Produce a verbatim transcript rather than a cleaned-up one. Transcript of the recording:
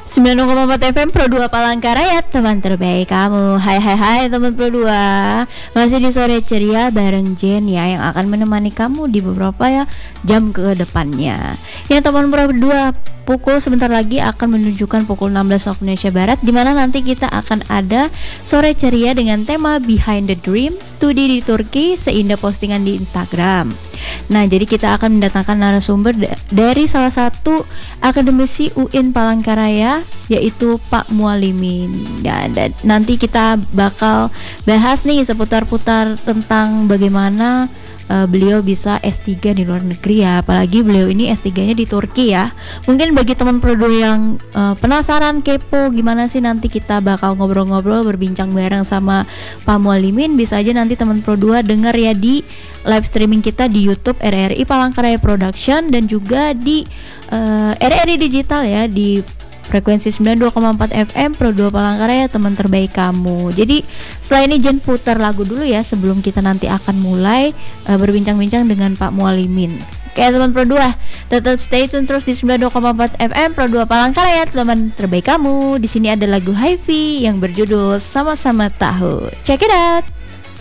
sembilan puluh koma empat F M Pro dua Palangkaraya, teman terbaik kamu. Hai hai hai teman Pro dua. Masih di sore ceria bareng Jen ya, yang akan menemani kamu di beberapa ya jam ke depannya. Yang teman Pro dua, pukul sebentar lagi akan menunjukkan pukul enam belas waktu Indonesia Barat, di mana nanti kita akan ada sore ceria dengan tema Behind the Dream, studi di Turki seindah postingan di Instagram. Nah, jadi kita akan mendatangkan narasumber da- dari salah satu akademisi U I N Palangkaraya, yaitu Pak Mualimin. Ya, dan nanti kita bakal bahas nih seputar-putar tentang bagaimana uh, beliau bisa S tiga di luar negeri ya. Apalagi beliau ini S tiga-nya di Turki ya. Mungkin bagi teman Prodo yang uh, penasaran, kepo gimana sih nanti kita bakal ngobrol-ngobrol berbincang bareng sama Pak Mualimin, bisa aja nanti teman Pro dua denger ya di live streaming kita di YouTube R R I Palangkaraya Production, dan juga di uh, R R I Digital ya, di frekuensi sembilan puluh dua koma empat F M Pro dua Palangkaraya, teman terbaik kamu. Jadi setelah ini Jen putar lagu dulu ya, sebelum kita nanti akan mulai uh, berbincang-bincang dengan Pak Mualimin. Oke teman Pro dua, tetap stay tune terus di sembilan puluh dua koma empat F M Pro dua Palangkaraya, teman terbaik kamu. Di sini ada lagu Hi-Fi yang berjudul Sama-sama Tahu. Check it out.